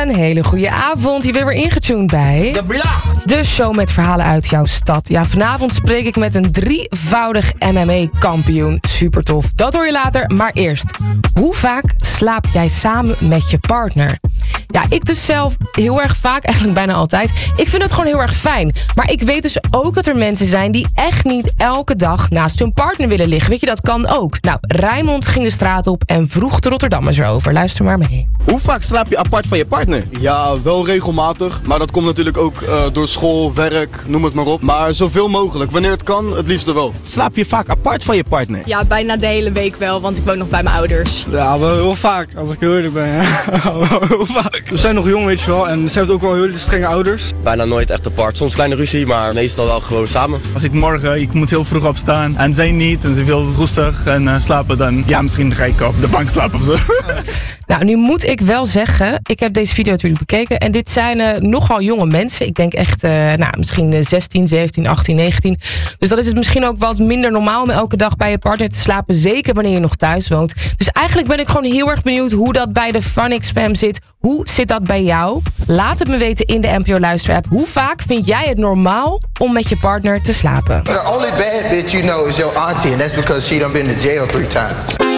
Een hele goede avond. Je bent weer ingetuned bij De Blog. de show met verhalen uit jouw stad. Ja, vanavond spreek ik met een 3-voudig MMA-kampioen. Super tof. Dat hoor je later. Maar eerst, hoe vaak slaap jij samen met je partner? Ja, ik dus zelf heel erg vaak, eigenlijk bijna altijd. Ik vind het gewoon heel erg fijn. Maar ik weet dus ook dat er mensen zijn die echt niet elke dag naast hun partner willen liggen. Weet je, dat kan ook. Nou, Rijmond ging de straat op en vroeg de Rotterdammers erover. Luister maar mee. Hoe vaak slaap je apart van je partner? Ja, wel regelmatig. Maar dat komt natuurlijk ook door school, werk, noem het maar op. Maar zoveel mogelijk. Wanneer het kan, het liefst wel. Slaap je vaak apart van je partner? Ja, bijna de hele week wel, want ik woon nog bij mijn ouders. Ja, wel heel vaak, als ik heel eerlijk ben. Ja. Heel vaak. We zijn nog jong, weet je wel, en ze heeft ook wel heel strenge ouders. Bijna nooit echt apart. Soms kleine ruzie, maar meestal wel gewoon samen. Als ik morgen, ik moet heel vroeg opstaan en zij niet en ze wil rustig en slapen, dan ja, misschien ga ik op de bank slapen of zo. Nou, nu moet ik wel zeggen, ik heb deze video natuurlijk bekeken en dit zijn nogal jonge mensen. Ik denk echt, misschien 16, 17, 18, 19. Dus dan is het misschien ook wat minder normaal om elke dag bij je partner te slapen. Zeker wanneer je nog thuis woont. Dus eigenlijk ben ik gewoon heel erg benieuwd hoe dat bij de Funix fam zit. Hoe zit dat bij jou? Laat het me weten in de NPO Luister-app. Hoe vaak vind jij het normaal om met je partner te slapen? The only bad bitch you know is your auntie, and that's because she done been to jail 3 times.